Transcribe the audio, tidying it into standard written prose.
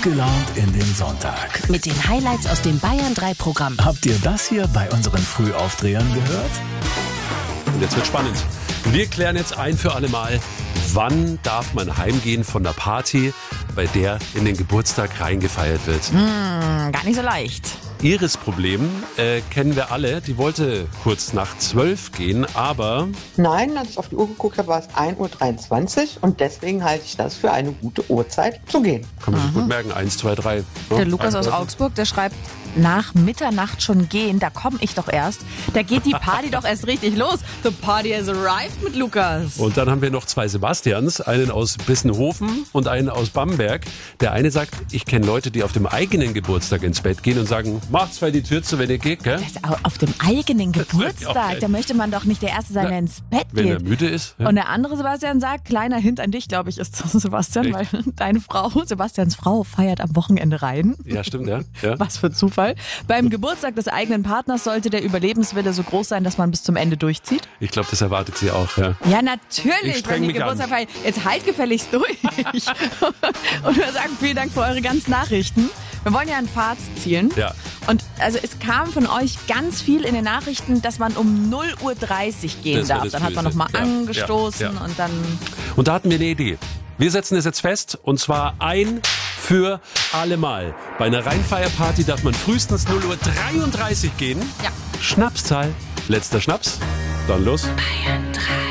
gelaunt in den Sonntag. Mit den Highlights aus dem Bayern 3 Programm. Habt ihr das hier bei unseren Frühaufdrehern gehört? Und jetzt wird spannend. Wir klären jetzt ein für alle Mal, wann darf man heimgehen von der Party, bei der in den Geburtstag reingefeiert wird. Gar nicht so leicht. Iris Problem kennen wir alle. Die wollte kurz nach 12 gehen, aber... Nein, als ich auf die Uhr geguckt habe, war es 1:23 Uhr und deswegen halte ich das für eine gute Uhrzeit zu gehen. Kann man sich gut merken, 1, 2, 3. Der Lukas aus Augsburg, der schreibt, nach Mitternacht schon gehen, da komme ich doch erst. Da geht die Party doch erst richtig los. The party has arrived mit Lukas. Und dann haben wir noch zwei Sebastians, einen aus Bissenhofen und einen aus Bamberg. Der eine sagt, ich kenne Leute, die auf dem eigenen Geburtstag ins Bett gehen und sagen, macht zwar die Tür zu, wenn ihr geht, gell? Das ist auf dem eigenen Geburtstag, da möchte man doch nicht der Erste sein, der ins Bett Wenn er geht. müde ist. Ja. Und der andere Sebastian sagt, kleiner Hint an dich, glaube ich, ist das, Sebastian, Echt? weil deine Frau, Sebastians Frau, feiert am Wochenende rein. Ja, stimmt, ja. Was für Zufall. Beim Geburtstag des eigenen Partners sollte der Überlebenswille so groß sein, dass man bis zum Ende durchzieht. Ich glaube, das erwartet sie auch, ja. Ja, Ich natürlich, streng wenn die mich an. Geburtstag feiern. Jetzt halt gefälligst durch. Und wir sagen vielen Dank für eure ganzen Nachrichten. Wir wollen ja ein Fazit ziehen. Ja. Und also es kam von euch ganz viel in den Nachrichten, dass man um 0:30 Uhr gehen Das war darf. das Dann hat man Böse. nochmal Ja, angestoßen ja. und dann... Und da hatten wir eine Idee. Wir setzen es jetzt fest, und zwar ein für alle Mal. Bei einer Rheinfeierparty darf man frühestens 0:33 Uhr gehen. Ja. Schnapszahl. Letzter Schnaps. Dann los. Bayern 3.